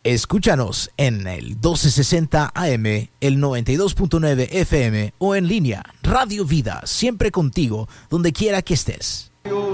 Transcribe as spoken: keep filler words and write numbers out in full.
Escúchanos en el doce sesenta A M, el noventa y dos punto nueve F M o en línea. Radio Vida, siempre contigo, donde quiera que estés.